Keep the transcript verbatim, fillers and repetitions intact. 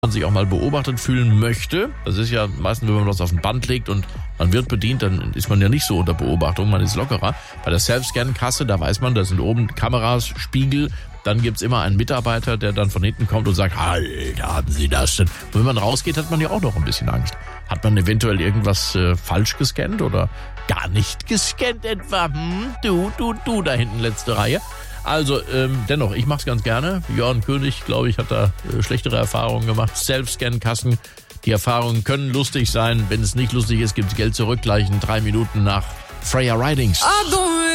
man sich auch mal beobachtet fühlen möchte. Das ist ja meistens, wenn man was auf ein Band legt und man wird bedient, dann ist man ja nicht so unter Beobachtung, man ist lockerer. Bei der Self-Scan-Kasse, da weiß man, da sind oben Kameras, Spiegel, dann gibt's immer einen Mitarbeiter, der dann von hinten kommt und sagt, halt, haben Sie das denn? Und wenn man rausgeht, hat man ja auch noch ein bisschen Angst. Hat man eventuell irgendwas äh, falsch gescannt oder gar nicht gescannt etwa? Hm, du, du, du da hinten, letzte Reihe. Also, ähm, dennoch, ich mach's ganz gerne. Jörn König, glaube ich, hat da äh, schlechtere Erfahrungen gemacht. Self-Scan-Kassen, die Erfahrungen können lustig sein. Wenn es nicht lustig ist, gibt's Geld zurück, gleich in drei Minuten nach Freya Ridings.